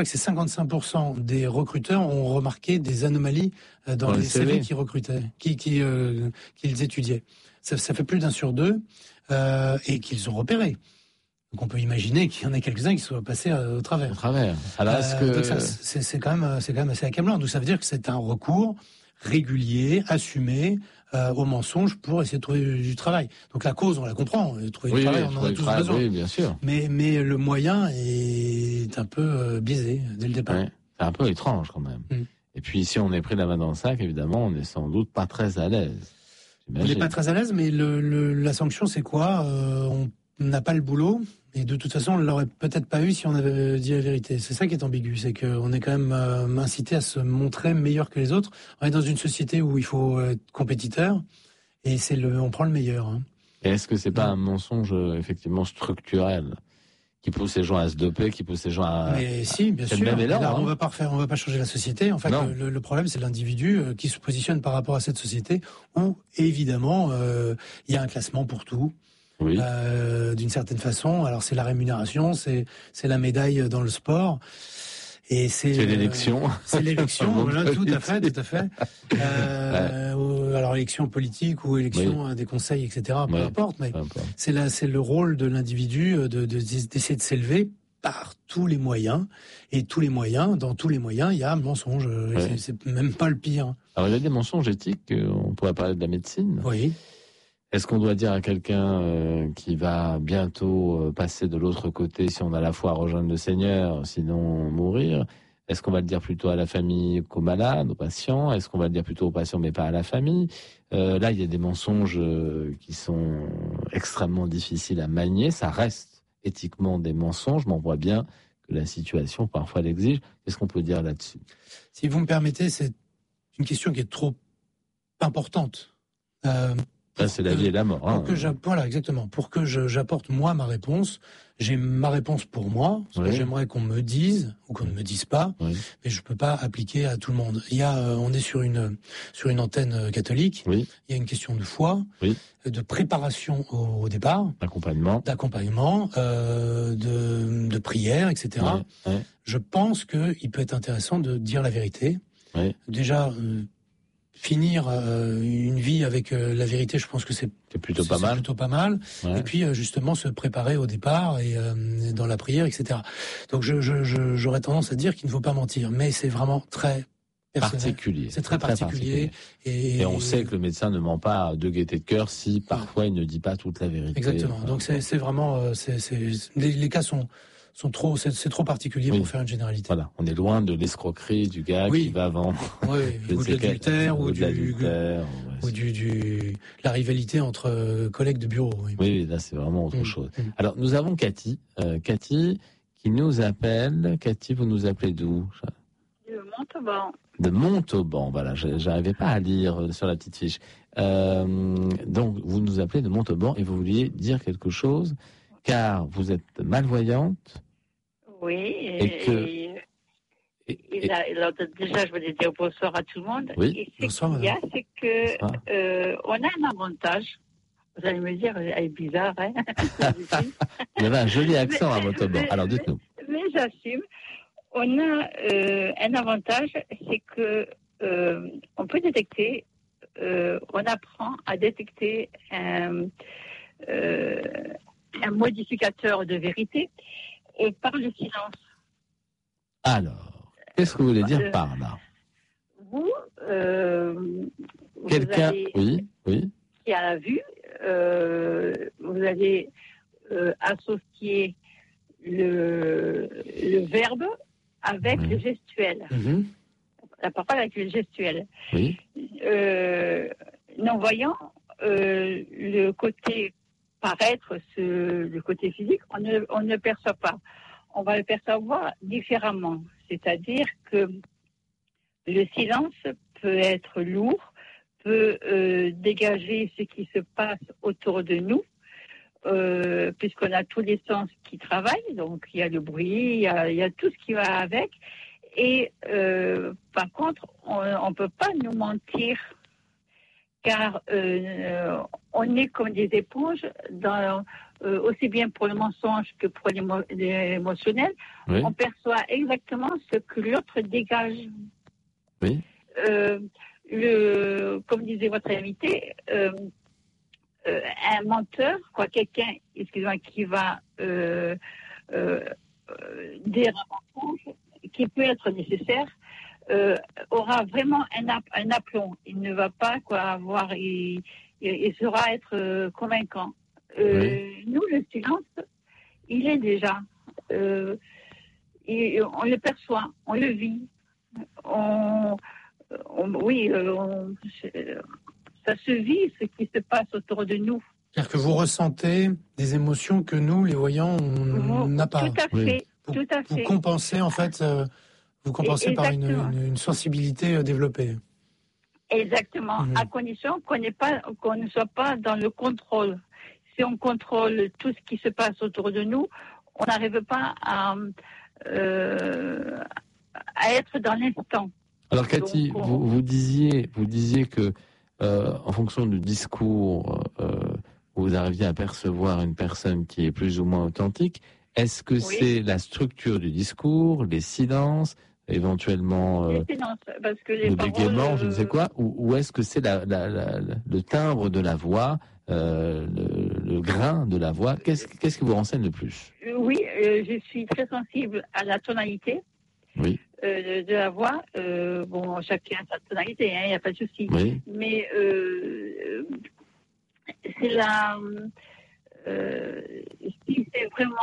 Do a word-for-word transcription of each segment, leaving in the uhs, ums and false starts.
crois que c'est cinquante-cinq pour cent des recruteurs ont remarqué des anomalies dans, dans les C V qu'ils recrutaient, qui, qui, euh, qu'ils étudiaient. Ça, ça fait plus d'un sur deux euh, et qu'ils ont repéré. Donc on peut imaginer qu'il y en a quelques-uns qui soient passés euh, au travers. Au travers. Alors est-ce que... euh, donc ça, c'est, c'est quand même, c'est quand même assez accablant. Donc ça veut dire que c'est un recours régulier, assumé euh, au mensonge pour essayer de trouver du travail. Donc la cause, on la comprend. Trouver oui, du travail, oui, on en a tous besoin. Oui, bien sûr. Mais mais le moyen est un peu euh, biaisé dès le départ. Ouais, c'est un peu étrange quand même. Mm. Et puis si on est pris la main dans le sac, évidemment, on n'est sans doute pas très à l'aise. On n'est pas très à l'aise, mais le, le, la sanction, c'est quoi euh, On n'a pas le boulot. Et de toute façon, on l'aurait peut-être pas eu si on avait dit la vérité. C'est ça qui est ambigu, c'est qu'on est quand même euh, incité à se montrer meilleur que les autres. On est dans une société où il faut être compétiteur, et c'est le, on prend le meilleur. Hein. Et est-ce que c'est pas un mensonge effectivement structurel qui pousse les gens à se doper, qui pousse les gens à... Mais si, bien c'est sûr. Le même élan, là, hein. On va pas refaire, on va pas changer la société. En fait, le, le problème, c'est l'individu qui se positionne par rapport à cette société où, évidemment, euh, il y a un classement pour tout. Oui. Euh, d'une certaine façon. Alors c'est la rémunération, c'est c'est la médaille dans le sport. Et c'est, c'est l'élection. Euh, c'est l'élection, voilà, tout à fait, tout à fait. Euh, ouais. Alors élection politique ou élection oui. des conseils, et cetera. Peu oui. importe, mais peu importe. c'est là, c'est le rôle de l'individu de, de d'essayer de s'élever par tous les moyens. Et tous les moyens, dans tous les moyens, il y a mensonge. Oui. C'est, c'est même pas le pire. Alors il y a des mensonges éthiques. On pourrait parler de la médecine. Oui. Est-ce qu'on doit dire à quelqu'un euh, qui va bientôt euh, passer de l'autre côté, si on a la foi à rejoindre le Seigneur, sinon mourir? Est-ce qu'on va le dire plutôt à la famille qu'aux malades, aux patients? Est-ce qu'on va le dire plutôt aux patients mais pas à la famille? euh, Là, il y a des mensonges euh, qui sont extrêmement difficiles à manier. Ça reste éthiquement des mensonges, mais on voit bien que la situation parfois l'exige. Qu'est-ce qu'on peut dire là-dessus? Si vous me permettez, c'est une question qui est trop importante. Euh... Là, c'est la vie et la mort. Hein. Pour que voilà, exactement. Pour que je, j'apporte moi ma réponse, j'ai ma réponse pour moi, ce oui. que j'aimerais qu'on me dise ou qu'on ne me dise pas, oui. mais je peux pas appliquer à tout le monde. Il y a, euh, on est sur une sur une antenne catholique. Oui. Il y a une question de foi, oui. de préparation au, au départ, d'accompagnement, d'accompagnement, euh, de de prière, et cetera. Oui. Oui. Je pense que il peut être intéressant de dire la vérité. Oui. Déjà. Euh, Finir euh, une vie avec euh, la vérité, je pense que c'est, c'est plutôt c'est, pas c'est mal. Plutôt pas mal. Ouais. Et puis euh, justement se préparer au départ et euh, dans la prière, et cetera. Donc je, je, je, j'aurais tendance à dire qu'il ne faut pas mentir, mais c'est vraiment très personnel. particulier. C'est très, très particulier. particulier. Et, et on sait que le médecin ne ment pas de gaieté de cœur si parfois ouais. il ne dit pas toute la vérité. Exactement. Enfin, Donc c'est, c'est vraiment, euh, c'est, c'est les, les cas sont. sont trop, c'est, c'est trop particulier oui. pour faire une généralité. Voilà, on est loin de l'escroquerie du gars oui. qui va vendre. Oui, ou de l'adultère, ou, ou, du, de l'adultère, ou ouais, du, du, la rivalité entre collègues de bureau. Oui, oui là c'est vraiment autre mmh. chose. Mmh. Alors nous avons Cathy, euh, Cathy qui nous appelle. Cathy, vous nous appelez d'où? De Montauban. De Montauban, voilà, j'arrivais pas à lire sur la petite fiche. Euh, donc vous nous appelez de Montauban et vous vouliez dire quelque chose. Car vous êtes malvoyante. Oui. Et, et que. Et, et, et, alors, déjà, je voulais dire bonsoir à tout le monde. Oui. Et ce bonsoir, qu'il y a, c'est que euh, on a un avantage. Vous allez me dire, elle est bizarre, hein. Il y avait un joli accent à Montauban. Alors, dites-nous. Mais, mais j'assume. On a euh, un avantage, c'est que euh, on peut détecter. Euh, on apprend à détecter un. Euh, un modificateur de vérité et par le silence. Alors, qu'est-ce que vous voulez dire euh, par là? Vous, euh, quelqu'un, vous avez, oui, oui, qui a la vue, euh, vous avez euh, associé le, le verbe avec oui. le gestuel. Mm-hmm. La parole avec le gestuel. Oui. Euh, non-voyant, euh, le côté paraître, ce, le côté physique, on ne, on ne perçoit pas. On va le percevoir différemment. C'est-à-dire que le silence peut être lourd, peut euh, dégager ce qui se passe autour de nous, euh, puisqu'on a tous les sens qui travaillent. Donc, il y a le bruit, il y a, il y a tout ce qui va avec. Et euh, par contre, on ne peut pas nous mentir car euh, on est comme des éponges dans, euh, aussi bien pour le mensonge que pour l'émo- l'émotionnel, oui. on perçoit exactement ce que l'autre dégage. Oui. Euh, le, comme disait votre invité, euh, euh, un menteur, quoi, quelqu'un, excusez-moi, qui va euh, euh, euh, dire un mensonge, qui peut être nécessaire, euh, aura vraiment un, ap- un aplomb. Il ne va pas quoi avoir, il, il, il saura être euh, convaincant. Euh, oui. Nous, le silence, il est déjà. Euh, et on le perçoit, on le vit. On, on, oui, on, ça se vit ce qui se passe autour de nous. C'est-à-dire que vous ressentez des émotions que nous, les voyants, on n'a pas. Tout à fait. Oui. Vous, tout à fait. Vous compensez en fait, euh, vous compensez par une, une, une sensibilité euh, développée. Exactement, mmh. à condition qu'on n'ait pas, qu'on ne soit pas dans le contrôle. Si on contrôle tout ce qui se passe autour de nous, on n'arrive pas à, euh, à être dans l'instant. Alors Cathy, Donc, on... vous, vous disiez, vous disiez que euh, en fonction du discours, euh, vous arriviez à percevoir une personne qui est plus ou moins authentique. Est-ce que oui. c'est la structure du discours, les silences, éventuellement euh, les silences, parce que les le paroles, bégaiement, euh... je ne sais quoi, ou, ou est-ce que c'est la, la, la, la, le timbre de la voix, euh, le, le grain de la voix? Qu'est-ce, qu'est-ce qui vous renseigne le plus? Oui, euh, je suis très sensible à la tonalité. Oui. Euh, de la voix. Euh, bon, chacun a sa tonalité, il hein, n'y a pas de souci. Oui. Mais euh, c'est la... Euh, si c'est vraiment...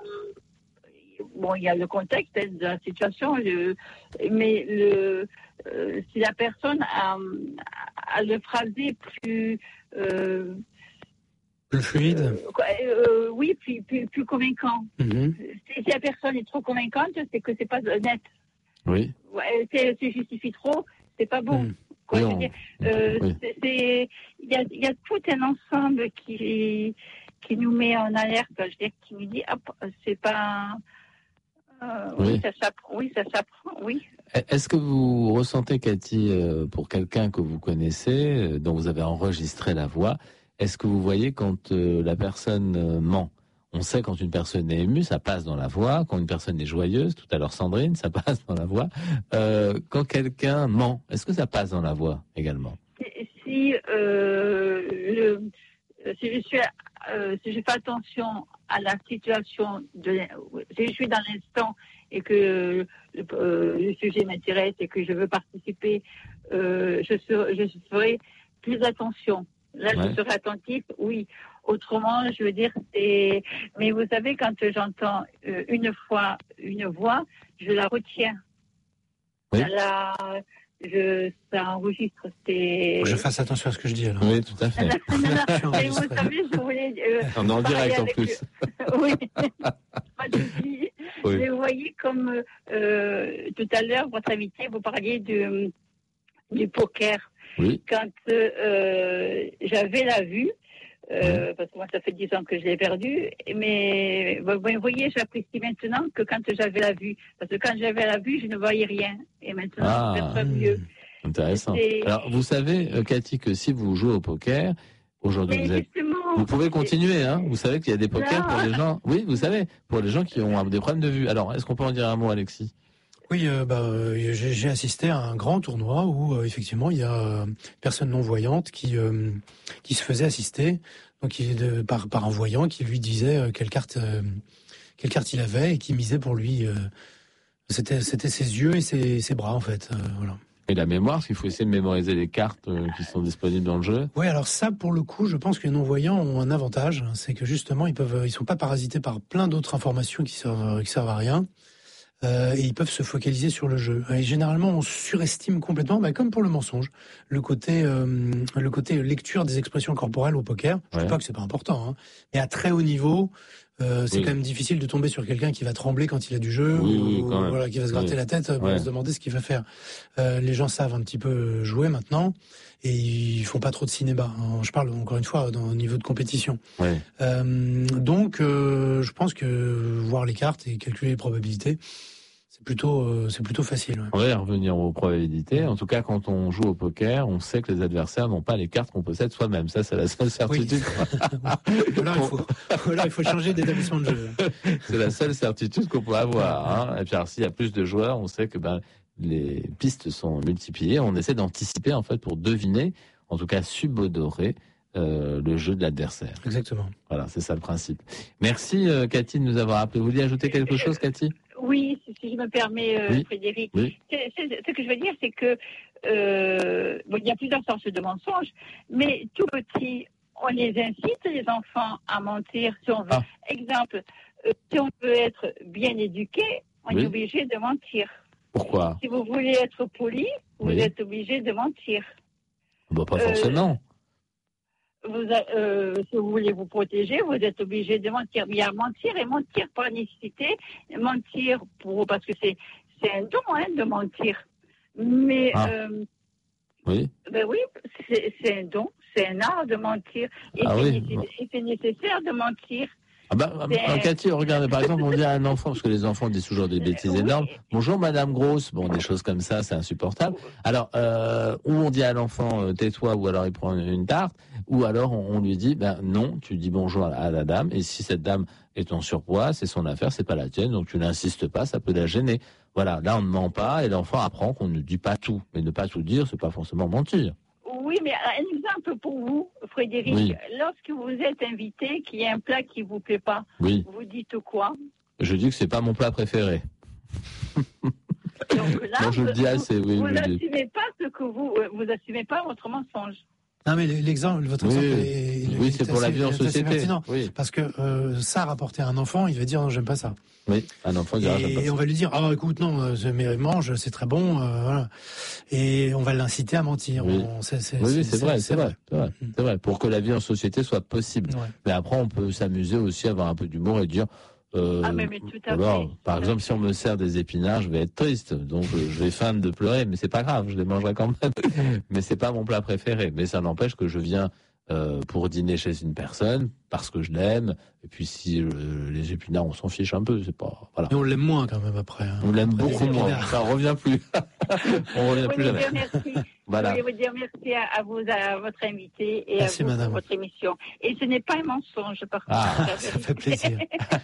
Bon, il y a le contexte de la situation, le, mais le, euh, si la personne a, a le phrasé plus... Euh, plus fluide euh, euh, Oui, plus, plus, plus convaincant. Mm-hmm. Si, si la personne est trop convaincante, c'est que c'est pas net. Oui. Ouais, c'est, c'est justifie trop, c'est pas bon. Mmh. Quoi, oui, je veux dire, euh, oui. c'est, c'est, il y a, il y a tout un ensemble qui, qui nous met en alerte. Je veux dire, qui nous dit, hop, c'est pas, euh, oui. oui, ça s'apprend, oui, ça s'apprend, oui. Est-ce que vous ressentez, Cathy, pour quelqu'un que vous connaissez, dont vous avez enregistré la voix, est-ce que vous voyez quand la personne ment? On sait quand une personne est émue, ça passe dans la voix. Quand une personne est joyeuse, tout à l'heure Sandrine, ça passe dans la voix. Euh, quand quelqu'un ment, est-ce que ça passe dans la voix également? Si, euh, le, si je suis, euh, si je fais attention à la situation, de, si je suis dans l'instant et que euh, le sujet m'intéresse et que je veux participer, euh, je, serai, je ferai plus attention. Là, ouais. je serai attentif, oui. Autrement, je veux dire, c'est... Mais vous savez, quand j'entends euh, une fois une voix, je la retiens. Oui. La... Je... Ça enregistre. C'est... Faut que je fasse attention à ce que je dis, alors. Oui, tout à fait. non, non, non, non. Et vous savez, je voulais... Euh, On est en direct, en plus. oui. oui. Mais vous voyez, comme euh, tout à l'heure, votre invité, vous parliez de, du poker. Oui. Quand euh, j'avais la vue, euh, oui. parce que moi ça fait dix ans que je l'ai perdu, mais vous voyez, j'apprécie maintenant que quand j'avais la vue, parce que quand j'avais la vue, je ne voyais rien, et maintenant ah, je perçois mieux. Intéressant. C'est... Alors vous savez, Cathy, que si vous jouez au poker, aujourd'hui vous êtes... Vous pouvez continuer, hein. Vous savez qu'il y a des pokers non. pour les gens... Oui, vous savez, pour les gens qui ont des problèmes de vue. Alors, est-ce qu'on peut en dire un mot, Alexis ? Oui, euh, bah, euh, j'ai, j'ai assisté à un grand tournoi où euh, effectivement il y a euh, personne non voyante qui euh, qui se faisait assister, donc il, de, par par un voyant qui lui disait euh, quelle carte euh, quelle carte il avait et qui misait pour lui. Euh, c'était c'était ses yeux et ses ses bras en fait. Euh, voilà. Et la mémoire, parce qu'il faut essayer de mémoriser les cartes euh, qui sont disponibles dans le jeu. Oui, alors ça, pour le coup, je pense que les non-voyants ont un avantage, c'est que justement ils peuvent ils sont pas parasités par plein d'autres informations qui servent qui servent à rien. Euh, et ils peuvent se focaliser sur le jeu. Et généralement, on surestime complètement, bah, comme pour le mensonge, le côté, euh, le côté lecture des expressions corporelles au poker. Je ne dis pas que c'est pas important, hein, mais à très haut niveau, euh, c'est oui. quand même difficile de tomber sur quelqu'un qui va trembler quand il a du jeu, oui, ou, oui, ou voilà, qui va se gratter oui. la tête pour ouais. se demander ce qu'il va faire. Euh, les gens savent un petit peu jouer maintenant. Et ils font pas trop de cinéma. Je parle encore une fois dans, au niveau de compétition. Ouais. Euh, donc, euh, je pense que voir les cartes et calculer les probabilités, c'est c'est plutôt, euh, c'est plutôt facile. Ouais. On va y revenir aux probabilités. En tout cas, quand on joue au poker, on sait que les adversaires n'ont pas les cartes qu'on possède soi-même. Ça, c'est la seule certitude. Oui. alors, il faut, alors, il faut changer d'établissement de jeu. C'est la seule certitude qu'on peut avoir. Hein. Et puis, alors, s'il y a plus de joueurs, on sait que ben, les pistes sont multipliées. On essaie d'anticiper, en fait, pour deviner, en tout cas subodorer, euh, le jeu de l'adversaire. Exactement. Voilà, c'est ça le principe. Merci, euh, Cathy, de nous avoir appelé. Vous vouliez ajouter quelque chose, Cathy ? Oui, si je me permets, euh, oui. Frédéric. Oui. C'est, c'est, ce que je veux dire, c'est que euh, bon, il y a plusieurs sortes de mensonges, mais tout petit, on les incite, les enfants, à mentir. Si on veut, ah. exemple, euh, si on veut être bien éduqué, on oui. est obligé de mentir. Pourquoi ? Si vous voulez être poli, vous oui. êtes obligé de mentir. Bon, pas forcément. Euh, Vous, euh, si vous voulez vous protéger, vous êtes obligé de mentir. Il y a mentir et mentir par nécessité, mentir pour parce que c'est c'est un don hein, de mentir. Mais ah. euh, oui, ben oui, c'est, c'est un don, c'est un art de mentir et, ah c'est, oui. nécessaire, c'est nécessaire de mentir. Ah bah, bah, Cathy, regardez, par exemple, on dit à un enfant, parce que les enfants disent toujours des bêtises oui. énormes, bonjour Madame Grosse, bon, des choses comme ça, c'est insupportable. Alors, euh, ou on dit à l'enfant, euh, tais-toi, ou alors il prend une tarte, ou alors on, on lui dit, ben non, tu dis bonjour à, à la dame, et si cette dame est en surpoids, c'est son affaire, c'est pas la tienne, donc tu n'insistes pas, ça peut la gêner. Voilà, là on ne ment pas, et l'enfant apprend qu'on ne dit pas tout, mais ne pas tout dire, c'est pas forcément mentir. Oui, mais un exemple pour vous, Frédéric. Oui. Lorsque vous êtes invité, qu'il y a un plat qui vous plaît pas, oui. vous dites quoi ? Je dis que c'est pas mon plat préféré. Donc là, non, je vous, le dis assez, oui. Vous n'assumez pas ce que vous, vous assumez pas votre mensonge. Non mais l'exemple, votre oui, exemple est, oui, c'est pour la vie en société. Oui. Parce que euh, ça rapporter à un enfant, il va dire non, j'aime pas ça. Oui, un enfant dira j'aime pas ça. Et on va lui dire ah écoute non, mais mange, c'est très bon, euh, voilà. Et on va l'inciter à mentir. Oui, on, c'est, c'est, oui, c'est, c'est, c'est, vrai, c'est, c'est vrai, vrai, c'est vrai, mmh. c'est vrai. Pour que la vie en société soit possible. Ouais. Mais après, on peut s'amuser aussi, avoir un peu d'humour et dire. Euh, ah, mais, mais tout à alors, fait. Par exemple, si on me sert des épinards, je vais être triste, donc euh, je vais feindre de pleurer, mais c'est pas grave, je les mangerai quand même. Mais c'est pas mon plat préféré. Mais ça n'empêche que je viens euh, pour dîner chez une personne parce que je l'aime. Et puis si euh, les épinards, on s'en fiche un peu, c'est pas. Voilà. Et on l'aime moins quand même après. Hein. On l'aime après beaucoup moins. Ça revient plus. on revient oui, plus jamais. Merci. Voilà. Je voulais vous dire merci à, à vous, à votre invité et merci, à vous madame. pour votre émission. Et ce n'est pas un mensonge, par contre. Ah, ça fait plaisir.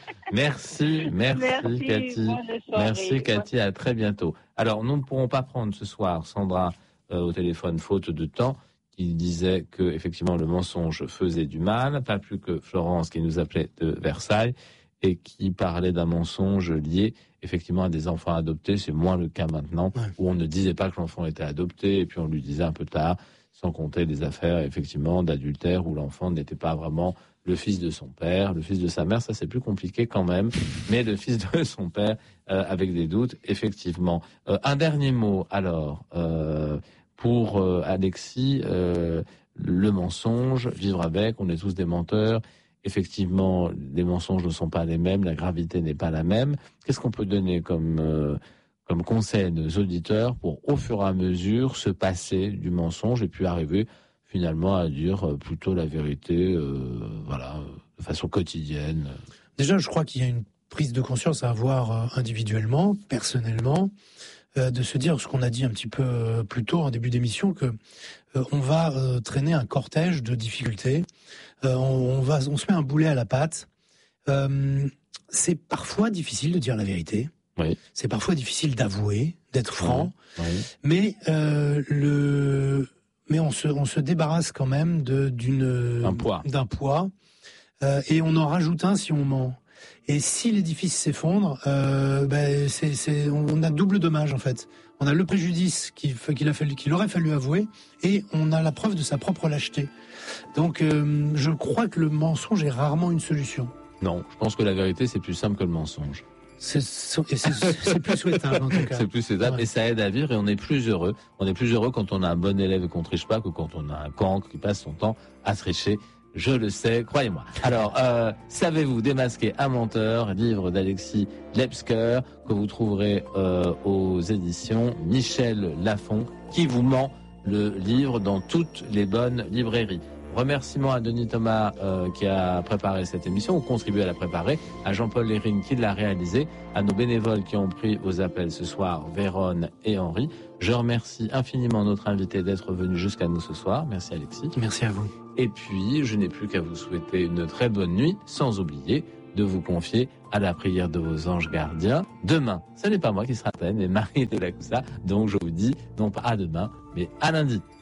merci, merci, merci, Cathy. Merci, Cathy. À très bientôt. Alors, nous ne pourrons pas prendre ce soir Sandra euh, au téléphone, faute de temps. Il disait que effectivement le mensonge faisait du mal, pas plus que Florence qui nous appelait de Versailles et qui parlait d'un mensonge lié effectivement à des enfants adoptés. C'est moins le cas maintenant, ouais. Où on ne disait pas que l'enfant était adopté et puis on lui disait un peu tard, sans compter des affaires effectivement d'adultère où l'enfant n'était pas vraiment le fils de son père, le fils de sa mère. Ça c'est plus compliqué quand même, mais le fils de son père euh, avec des doutes effectivement. Euh, un dernier mot alors. Euh, Pour euh, Alexis, euh, le mensonge, vivre avec, on est tous des menteurs. Effectivement, les mensonges ne sont pas les mêmes, la gravité n'est pas la même. Qu'est-ce qu'on peut donner comme, euh, comme conseil à nos auditeurs pour, au fur et à mesure, se passer du mensonge et puis arriver finalement à dire plutôt la vérité, euh, voilà, de façon quotidienne? Déjà, je crois qu'il y a une prise de conscience à avoir individuellement, personnellement, de se dire ce qu'on a dit un petit peu plus tôt en début d'émission, que euh, on va euh, traîner un cortège de difficultés, euh, on, on va, on se met un boulet à la patte. Euh, c'est parfois difficile de dire la vérité. Oui. C'est parfois difficile d'avouer, d'être franc. Oui. Oui. Mais euh, le, mais on se, on se débarrasse quand même de d'une un poids, d'un poids, euh, et on en rajoute un si on ment. Et si l'édifice s'effondre, euh, ben c'est, c'est, on a double dommage en fait. On a le préjudice qu'il, qu'il, a fallu, qu'il aurait fallu avouer, et on a la preuve de sa propre lâcheté. Donc euh, je crois que le mensonge est rarement une solution. Non, je pense que la vérité c'est plus simple que le mensonge. C'est, c'est, c'est, c'est plus souhaitable en tout cas. C'est plus souhaitable, ouais. Et ça aide à vivre et on est plus heureux. On est plus heureux quand on a un bon élève et qu'on triche pas que quand on a un cancre qui passe son temps à tricher. Je le sais, croyez-moi. Alors, euh, savez-vous démasquer un menteur, livre d'Alexis Lepsker, que vous trouverez euh, aux éditions Michel Lafon, qui vous ment, le livre dans toutes les bonnes librairies. Remerciements à Denis Thomas euh, qui a préparé cette émission ou contribué à la préparer, à Jean-Paul Lérine qui l'a réalisé, à nos bénévoles qui ont pris vos appels ce soir, Véronne et Henri. Je remercie infiniment notre invité d'être venu jusqu'à nous ce soir. Merci Alexis. Merci à vous. Et puis, je n'ai plus qu'à vous souhaiter une très bonne nuit, sans oublier de vous confier à la prière de vos anges gardiens. Demain, ce n'est pas moi qui sera à peine, mais Marie de la Coussa. Donc, je vous dis, non pas à demain, mais à lundi.